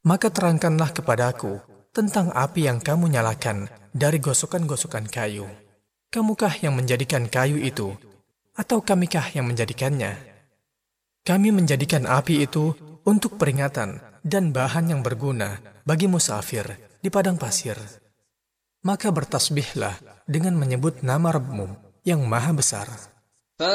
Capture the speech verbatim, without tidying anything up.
Maka terangkanlah kepadaku tentang api yang kamu nyalakan dari gosokan-gosokan kayu. Kamukah yang menjadikan kayu itu, atau kamikah yang menjadikannya? Kami menjadikan api itu untuk peringatan dan bahan yang berguna bagi musafir di padang pasir. Maka bertasbihlah dengan menyebut nama Rabbmu yang maha besar.